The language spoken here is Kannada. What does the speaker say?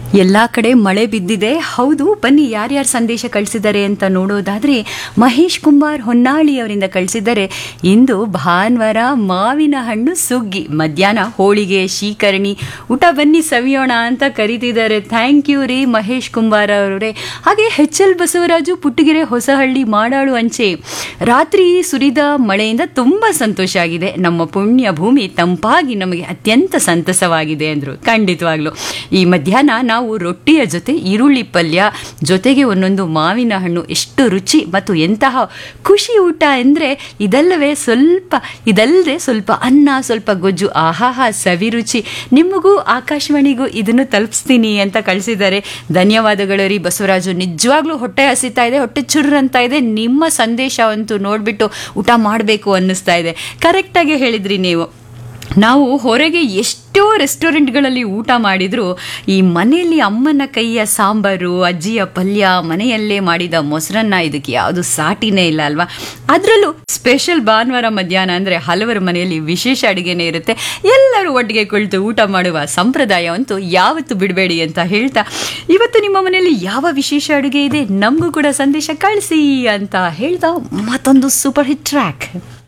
ಎಲ್ಲ ಕಡೆ ಮಳೆ ಬಿದ್ದಿದೆ. ಹೌದು, ಬನ್ನಿ ಯಾರ್ಯಾರು ಸಂದೇಶ ಕಳಿಸಿದ್ದಾರೆ ಅಂತ ನೋಡೋದಾದ್ರೆ, ಮಹೇಶ್ ಕುಂಬಾರ್ ಹೊನ್ನಾಳಿ ಅವರಿಂದ ಕಳಿಸಿದ್ದಾರೆ. ಇಂದು ಭಾನುವಾರ, ಮಾವಿನ ಹಣ್ಣು ಸುಗ್ಗಿ, ಮಧ್ಯಾಹ್ನ ಹೋಳಿಗೆ ಶೀಕರಣಿ, ಊಟ ಬನ್ನಿ ಸವಿಯೋಣ ಅಂತ ಕರೀತಿದ್ದಾರೆ. ಥ್ಯಾಂಕ್ ಯು ರೀ ಮಹೇಶ್ ಕುಂಬಾರ್ ಅವರೇ. ಹಾಗೆ HL ಬಸವರಾಜು ಪುಟ್ಟಗೆರೆ ಹೊಸಹಳ್ಳಿ ಮಾಡಾಳು ಅಂಚೆ, ರಾತ್ರಿ ಸುರಿದ ಮಳೆಯಿಂದ ತುಂಬ ಸಂತೋಷ ಆಗಿದೆ. ನಮ್ಮ ಪುಣ್ಯ ಭೂಮಿ ತಂಪಾಗಿ ನಮಗೆ ಅತ್ಯಂತ ಸಂತಸವಾಗಿದೆ ಅಂದರು. ಖಂಡಿತವಾಗ್ಲು ಈ ಮಧ್ಯಾಹ್ನ ನಾವು ರೊಟ್ಟಿಯ ಜೊತೆ ಈರುಳ್ಳಿ ಪಲ್ಯ ಜೊತೆಗೆ ಒಂದೊಂದು ಮಾವಿನ ಹಣ್ಣು, ಎಷ್ಟು ರುಚಿ ಮತ್ತು ಎಂತಹ ಖುಷಿ ಊಟ ಅಂದರೆ ಇದಲ್ಲದೆ ಸ್ವಲ್ಪ ಅನ್ನ, ಸ್ವಲ್ಪ ಗೊಜ್ಜು, ಆಹಾಹಾ ಸವಿ ರುಚಿ. ನಿಮಗೂ ಆಕಾಶವಾಣಿಗೂ ಇದನ್ನು ತಲುಪಿಸ್ತೀನಿ ಅಂತ ಕಳಿಸಿದ್ದಾರೆ. ಧನ್ಯವಾದಗಳು ರೀ ಬಸವರಾಜು. ನಿಜವಾಗ್ಲೂ ಹೊಟ್ಟೆ ಹಸಿತಾ ಇದೆ, ಹೊಟ್ಟೆ ಚುರ್ರ್ ಅಂತ ಇದೆ. ನಿಮ್ಮ ಸಂದೇಶವಂತೂ ನೋಡಿಬಿಟ್ಟು ಊಟ ಮಾಡಬೇಕು ಅನ್ನಿಸ್ತಾ ಇದೆ. ಕರೆಕ್ಟಾಗಿ ಹೇಳಿದ್ರಿ ನೀವು. ನಾವು ಹೊರಗೆ ಎಷ್ಟೋ ರೆಸ್ಟೋರೆಂಟ್ಗಳಲ್ಲಿ ಊಟ ಮಾಡಿದರೂ ಈ ಮನೆಯಲ್ಲಿ ಅಮ್ಮನ ಕೈಯ ಸಾಂಬಾರು, ಅಜ್ಜಿಯ ಪಲ್ಯ, ಮನೆಯಲ್ಲೇ ಮಾಡಿದ ಮೊಸರನ್ನ, ಇದಕ್ಕೆ ಯಾವುದು ಸಾಟಿನೇ ಇಲ್ಲ ಅಲ್ವಾ. ಅದರಲ್ಲೂ ಸ್ಪೆಷಲ್ ಭಾನುವಾರ ಮಧ್ಯಾಹ್ನ ಅಂದರೆ ಹಲವರ ಮನೆಯಲ್ಲಿ ವಿಶೇಷ ಅಡುಗೆನೇ ಇರುತ್ತೆ. ಎಲ್ಲರೂ ಒಟ್ಟಿಗೆ ಕುಳಿತು ಊಟ ಮಾಡುವ ಸಂಪ್ರದಾಯವಂತೂ ಯಾವತ್ತೂ ಬಿಡಬೇಡಿ ಅಂತ ಹೇಳ್ತಾ, ಇವತ್ತು ನಿಮ್ಮ ಮನೆಯಲ್ಲಿ ಯಾವ ವಿಶೇಷ ಅಡುಗೆ ಇದೆ, ನಮಗೂ ಕೂಡ ಸಂದೇಶ ಕಳಿಸಿ ಅಂತ ಹೇಳ್ತಾ ಮತ್ತೊಂದು ಸೂಪರ್ ಹಿಟ್ ಟ್ರ್ಯಾಕ್.